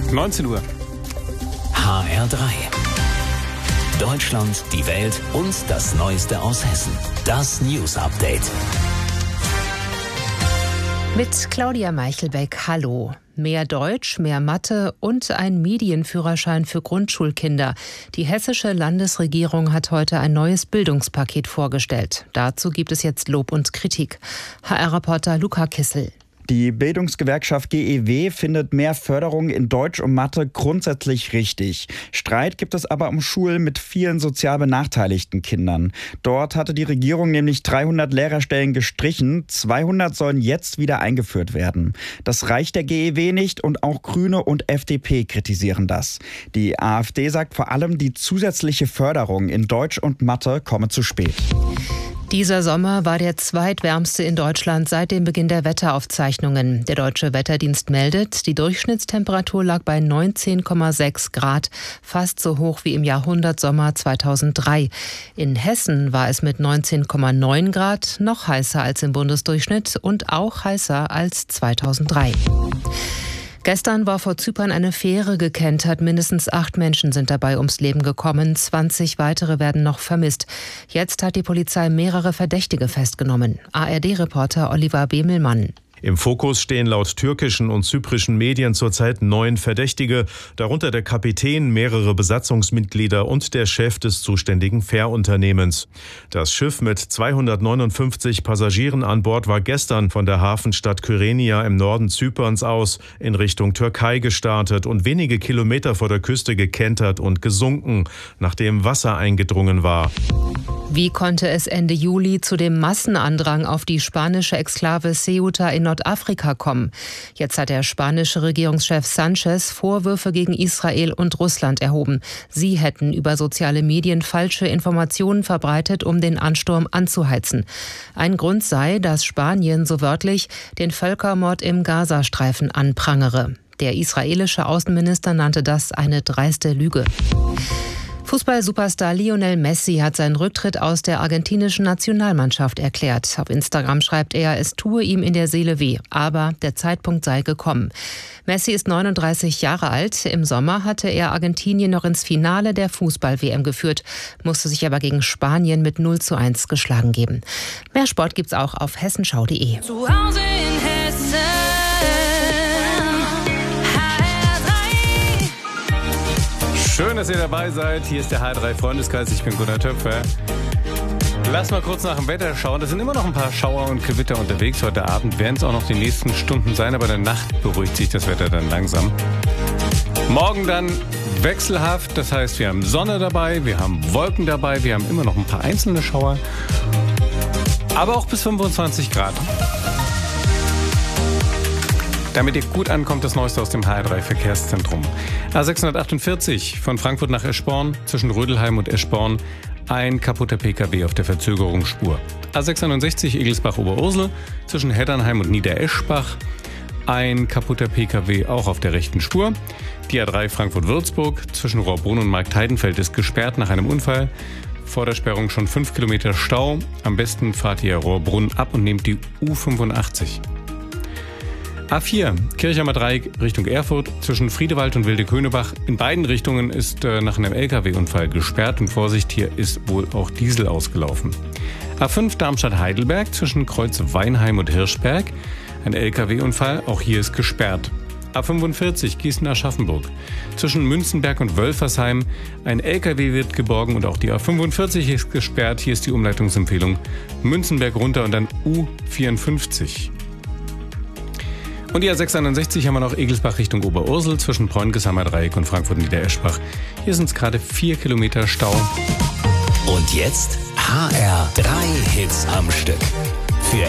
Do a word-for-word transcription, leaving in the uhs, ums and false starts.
neunzehn Uhr. H R drei. Deutschland, die Welt und das Neueste aus Hessen. Das News Update. Mit Claudia Meichelbeck, hallo. Mehr Deutsch, mehr Mathe und ein Medienführerschein für Grundschulkinder. Die hessische Landesregierung hat heute ein neues Bildungspaket vorgestellt. Dazu gibt es jetzt Lob und Kritik. H R-Reporter Luca Kissel. Die Bildungsgewerkschaft G E W findet mehr Förderung in Deutsch und Mathe grundsätzlich richtig. Streit gibt es aber um Schulen mit vielen sozial benachteiligten Kindern. Dort hatte die Regierung nämlich dreihundert Lehrerstellen gestrichen. zweihundert sollen jetzt wieder eingeführt werden. Das reicht der G E W nicht und auch Grüne und F D P kritisieren das. Die AfD sagt vor allem, die zusätzliche Förderung in Deutsch und Mathe komme zu spät. Dieser Sommer war der zweitwärmste in Deutschland seit dem Beginn der Wetteraufzeichnungen. Der Deutsche Wetterdienst meldet, die Durchschnittstemperatur lag bei neunzehn Komma sechs Grad, fast so hoch wie im Jahrhundertsommer zweitausenddrei. In Hessen war es mit neunzehn Komma neun Grad noch heißer als im Bundesdurchschnitt und auch heißer als zweitausenddrei. Gestern war vor Zypern eine Fähre gekentert. Mindestens acht Menschen sind dabei ums Leben gekommen. zwanzig weitere werden noch vermisst. Jetzt hat die Polizei mehrere Verdächtige festgenommen. A R D-Reporter Oliver Bemelmann. Im Fokus stehen laut türkischen und zyprischen Medien zurzeit neun Verdächtige, darunter der Kapitän, mehrere Besatzungsmitglieder und der Chef des zuständigen Fährunternehmens. Das Schiff mit zweihundertneunundfünfzig Passagieren an Bord war gestern von der Hafenstadt Kyrenia im Norden Zyperns aus in Richtung Türkei gestartet und wenige Kilometer vor der Küste gekentert und gesunken, nachdem Wasser eingedrungen war. Wie konnte es Ende Juli zu dem Massenandrang auf die spanische Exklave Ceuta in Nordafrika kommen? Jetzt hat der spanische Regierungschef Sanchez Vorwürfe gegen Israel und Russland erhoben. Sie hätten über soziale Medien falsche Informationen verbreitet, um den Ansturm anzuheizen. Ein Grund sei, dass Spanien so wörtlich den Völkermord im Gazastreifen anprangere. Der israelische Außenminister nannte das eine dreiste Lüge. Fußball-Superstar Lionel Messi hat seinen Rücktritt aus der argentinischen Nationalmannschaft erklärt. Auf Instagram schreibt er, es tue ihm in der Seele weh, aber der Zeitpunkt sei gekommen. Messi ist neununddreißig Jahre alt. Im Sommer hatte er Argentinien noch ins Finale der Fußball-W M geführt, musste sich aber gegen Spanien mit null zu eins geschlagen geben. Mehr Sport gibt's auch auf hessenschau punkt de. Zu Hause in Hessen. Schön, dass ihr dabei seid. Hier ist der H R drei Freundeskreis. Ich bin Gunnar Töpfer. Lass mal kurz nach dem Wetter schauen. Da sind immer noch ein paar Schauer und Gewitter unterwegs. Heute Abend werden es auch noch die nächsten Stunden sein, aber in der Nacht beruhigt sich das Wetter dann langsam. Morgen dann wechselhaft. Das heißt, wir haben Sonne dabei, wir haben Wolken dabei, wir haben immer noch ein paar einzelne Schauer. Aber auch bis fünfundzwanzig Grad. Damit ihr gut ankommt, das Neueste aus dem H R drei Verkehrszentrum. A sechshundertachtundvierzig von Frankfurt nach Eschborn, zwischen Rödelheim und Eschborn, ein kaputter P K W auf der Verzögerungsspur. A sechshundertsechzig Egelsbach-Oberursel, zwischen Heddernheim und Niedereschbach, ein kaputter P K W auch auf der rechten Spur. Die A drei Frankfurt-Würzburg, zwischen Rohrbrunn und Marktheidenfeld ist gesperrt nach einem Unfall. Vor der Sperrung schon fünf Kilometer Stau. Am besten fahrt ihr Rohrbrunn ab und nehmt die U fünfundachtzig. A vier, Kirchheimer Dreieck Richtung Erfurt, zwischen Friedewald und Wilde-Könebach. In beiden Richtungen ist äh, nach einem L K W-Unfall gesperrt und Vorsicht, hier ist wohl auch Diesel ausgelaufen. A fünf Darmstadt-Heidelberg, zwischen Kreuz Weinheim und Hirschberg. Ein L K W-Unfall, auch hier ist gesperrt. A fünfundvierzig Gießen-Aschaffenburg, zwischen Münzenberg und Wölfersheim. Ein L K W wird geborgen und auch die A fünfundvierzig ist gesperrt. Hier ist die Umleitungsempfehlung Münzenberg runter und dann U vierundfünfzig. Und die A sechshundertsechzig haben wir noch Egelsbach Richtung Oberursel, zwischen Bräungeshammer Dreieck und Frankfurt-Niedereschbach. Hier sind es gerade vier Kilometer Stau. Und jetzt H R drei Hits am Stück.